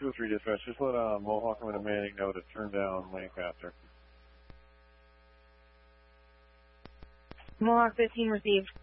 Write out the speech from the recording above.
203 dispatch, just let Mohawk and Manning know to turn down Lancaster. Mohawk 15 received.